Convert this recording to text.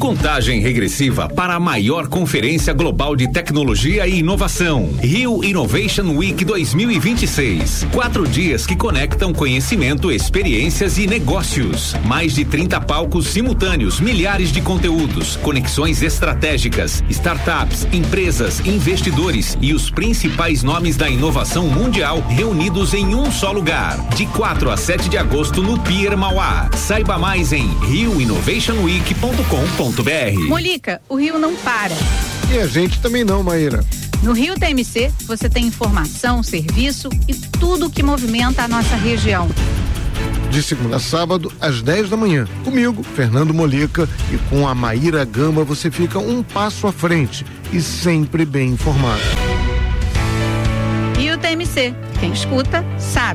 Contagem regressiva para a maior conferência global de tecnologia e inovação. Rio Innovation Week 2026. 4 dias que conectam conhecimento, experiências e negócios. Mais de 30 palcos simultâneos, milhares de conteúdos, conexões estratégicas, startups, empresas, investidores e os principais nomes da inovação mundial reunidos em um só lugar. De 4 a 7 de agosto no Pier Mauá. Saiba mais em rioinnovationweek.com.br. Molica, o Rio não para. E a gente também não, Maíra. No Rio TMC, você tem informação, serviço e tudo que movimenta a nossa região. De segunda a sábado, às 10 da manhã. Comigo, Fernando Molica, e com a Maíra Gamba você fica um passo à frente e sempre bem informado. Rio TMC, quem escuta, sabe.